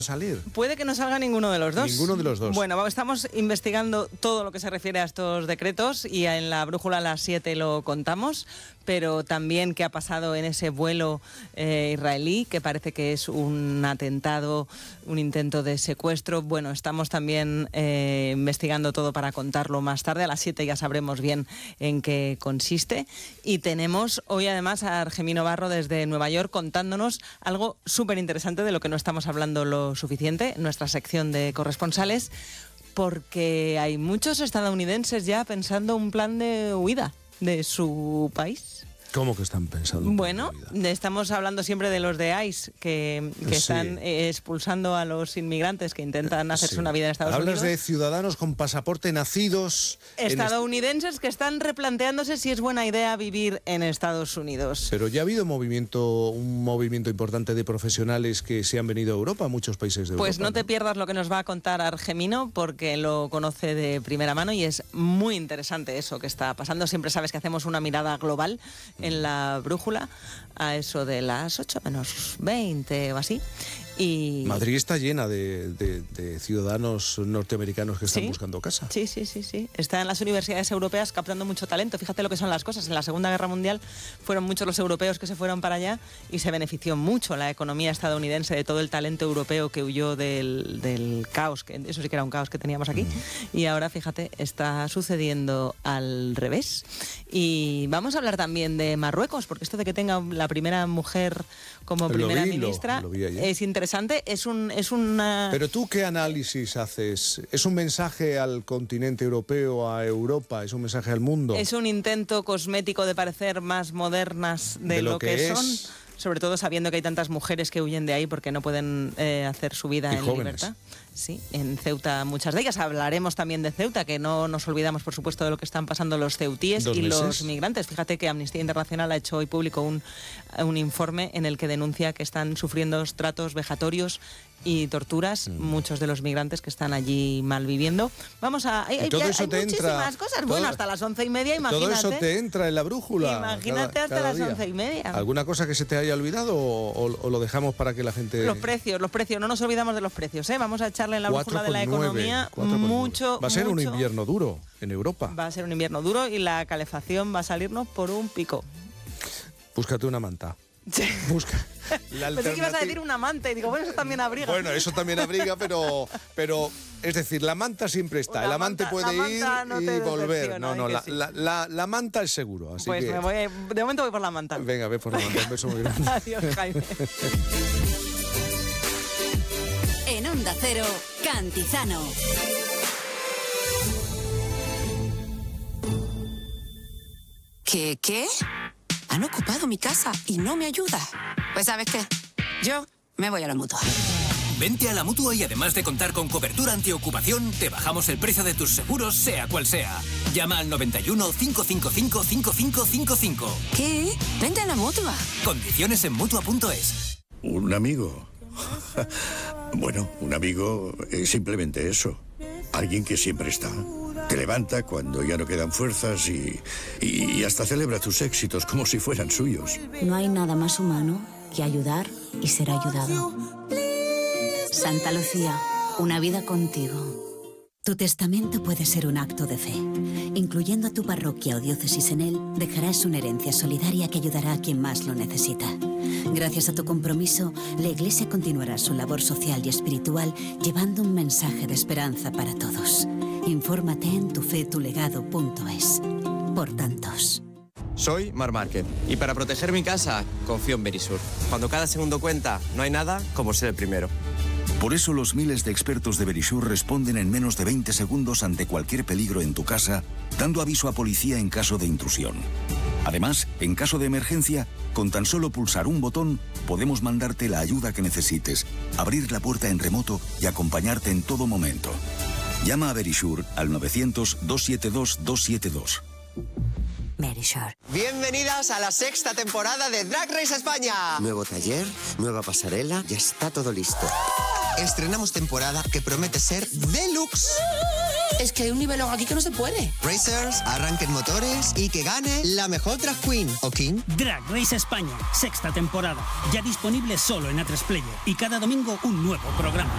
salir? Puede que no salga ninguno de los dos. Ninguno de los dos. Bueno, estamos investigando todo lo que se refiere a estos decretos y en la brújula a las 7 lo contamos, pero también qué ha pasado en ese vuelo israelí, que parece que es un atentado, un intento de secuestro. Bueno, estamos también investigando todo para contarlo más tarde. A las 7 ya sabremos bien en qué consiste. Y tenemos hoy además a Argemino Barro desde Nueva York contándonos algo súper interesante de lo que no estamos hablando lo suficiente, nuestra sección de corresponsales, porque hay muchos estadounidenses ya pensando un plan de huida de su país. ¿Cómo que están pensando? Bueno, estamos hablando siempre de los de ICE, que están expulsando a los inmigrantes que intentan hacerse una vida en Estados Unidos. Hablas de ciudadanos con pasaporte nacidos... estadounidenses que están replanteándose si es buena idea vivir en Estados Unidos. Pero ya ha habido un movimiento importante de profesionales que se han venido a Europa, a muchos países de Europa. Pues no te pierdas lo que nos va a contar Argemino, porque lo conoce de primera mano y es muy interesante eso que está pasando. Siempre sabes que hacemos una mirada global en la brújula a eso de las 8 menos 20 o así. Y Madrid está llena de ciudadanos norteamericanos que están buscando casa. Sí. Está en las universidades europeas captando mucho talento. Fíjate lo que son las cosas. En la Segunda Guerra Mundial fueron muchos los europeos que se fueron para allá y se benefició mucho la economía estadounidense de todo el talento europeo que huyó del caos, que eso sí que era un caos que teníamos aquí. Y ahora, fíjate, está sucediendo al revés. Y vamos a hablar también de Marruecos, porque esto de que tenga la primera mujer como primera ministra es interesante. Es una... Pero tú, ¿qué análisis haces? ¿Es un mensaje al continente europeo, a Europa? ¿Es un mensaje al mundo? Es un intento cosmético de parecer más modernas de lo que son, sobre todo sabiendo que hay tantas mujeres que huyen de ahí porque no pueden hacer su vida en libertad. Sí, en Ceuta muchas de ellas. Hablaremos también de Ceuta, que no nos olvidamos, por supuesto, de lo que están pasando los ceutíes y los migrantes. Fíjate que Amnistía Internacional ha hecho hoy público un informe en el que denuncia que están sufriendo tratos vejatorios y torturas muchos de los migrantes que están allí malviviendo. Vamos a... Hay muchísimas cosas. Bueno, hasta las 11:30, imagínate. Todo eso te entra en la brújula. Imagínate hasta las 11:30. ¿Alguna cosa que se te haya olvidado o lo dejamos para que la gente...? Los precios. No nos olvidamos de los precios, ¿eh? Vamos a echarle en la brújula de la economía mucho. Va a ser un invierno duro en Europa. Va a ser un invierno duro y la calefacción va a salirnos por un pico. Búscate una manta. Busca la alternativa. Pensé que ibas a decir una manta y digo, bueno, eso también abriga. Bueno, eso también abriga, pero es decir, la manta siempre está. El amante puede ir y volver. No, la manta es seguro. Así pues que... de momento voy por la manta. Venga, ve por la manta. Un beso muy grande. Adiós, Jaime. En Onda Cero, Cantizano. ¿Qué? Han ocupado mi casa y no me ayuda. Pues ¿sabes qué? Yo me voy a la Mutua. Vente a la Mutua y además de contar con cobertura antiocupación, te bajamos el precio de tus seguros, sea cual sea. Llama al 91 555 5555. ¿Qué? Vente a la Mutua. Condiciones en Mutua.es. ¿Un amigo? Bueno, un amigo es simplemente eso. Alguien que siempre está. Te levanta cuando ya no quedan fuerzas y hasta celebra tus éxitos como si fueran suyos. No hay nada más humano que ayudar y ser ayudado. Santa Lucía, una vida contigo. Tu testamento puede ser un acto de fe. Incluyendo a tu parroquia o diócesis en él, dejarás una herencia solidaria que ayudará a quien más lo necesita. Gracias a tu compromiso, la Iglesia continuará su labor social y espiritual llevando un mensaje de esperanza para todos. Infórmate en tufetulegado.es. Por tantos. Soy Mar Márquez y para proteger mi casa confío en Verisur. Cuando cada segundo cuenta, no hay nada como ser el primero. Por eso los miles de expertos de Verisur responden en menos de 20 segundos ante cualquier peligro en tu casa, dando aviso a policía en caso de intrusión. Además, en caso de emergencia, con tan solo pulsar un botón, podemos mandarte la ayuda que necesites, abrir la puerta en remoto y acompañarte en todo momento. Llama a Verisur al 900-272-272. Verisur. Bienvenidas a la 6ª temporada de Drag Race España. Nuevo taller, nueva pasarela, ya está todo listo. Estrenamos temporada que promete ser deluxe. Es que hay un nivel aquí que no se puede. Racers, arranquen motores y que gane la mejor drag queen o king. Drag Race España, 6ª temporada. Ya disponible solo en A3 Player y cada domingo un nuevo programa.